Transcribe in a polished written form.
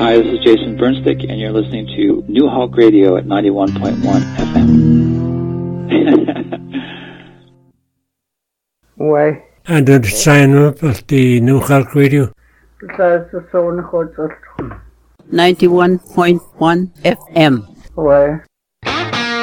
Hi, this is Jason Burnstick, and you're listening to New Hulk Radio at 91.1 FM. Ouais. En dat zijn we op die New Hulk Radio. Dat is zo'n goed. 91.1 FM. Ouais.